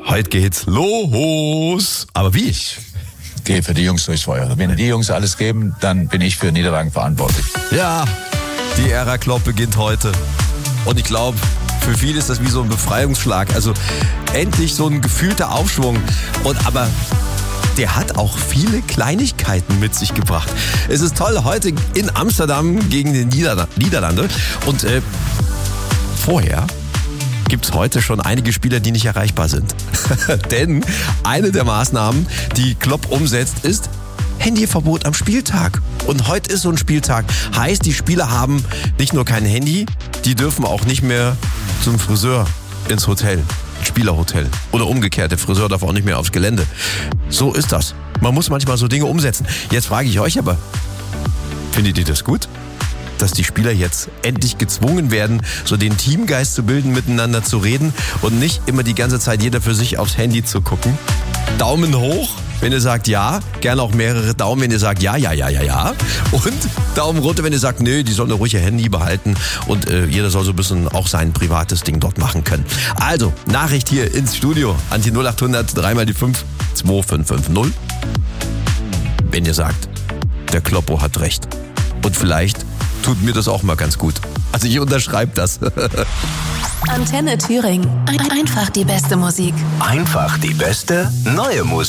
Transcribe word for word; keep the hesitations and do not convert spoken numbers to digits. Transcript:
Heute geht's los. Aber wie? Ich gehe für die Jungs durchs Feuer. Wenn die Jungs alles geben, dann bin ich für Niederlagen verantwortlich. Ja, die Ära Klopp beginnt heute. Und ich glaube, für viele ist das wie so ein Befreiungsschlag. Also endlich so ein gefühlter Aufschwung. Und aber der hat auch viele Kleinigkeiten mit sich gebracht. Es ist toll, heute in Amsterdam gegen die Nieder- Niederlande. Und äh, vorher gibt es heute schon einige Spieler, die nicht erreichbar sind. Denn eine der Maßnahmen, die Klopp umsetzt, ist Handyverbot am Spieltag. Und heute ist so ein Spieltag. Heißt, die Spieler haben nicht nur kein Handy, die dürfen auch nicht mehr zum Friseur ins Hotel, Spielerhotel. Oder umgekehrt, der Friseur darf auch nicht mehr aufs Gelände. So ist das. Man muss manchmal so Dinge umsetzen. Jetzt frage ich euch aber, findet ihr das gut? Dass die Spieler jetzt endlich gezwungen werden, so den Teamgeist zu bilden, miteinander zu reden und nicht immer die ganze Zeit jeder für sich aufs Handy zu gucken. Daumen hoch, wenn ihr sagt ja, gerne auch mehrere Daumen, wenn ihr sagt ja, ja, ja, ja, ja. Und Daumen runter, wenn ihr sagt, nö, die sollen ruhig ihr Handy behalten und äh, jeder soll so ein bisschen auch sein privates Ding dort machen können. Also, Nachricht hier ins Studio an die null acht hundert drei mal die fünf zwei fünf fünf null. Wenn ihr sagt, der Kloppo hat recht. Und vielleicht tut mir das auch mal ganz gut. Also ich unterschreibe das. Antenne Thüringen. Einfach die beste Musik. Einfach die beste neue Musik.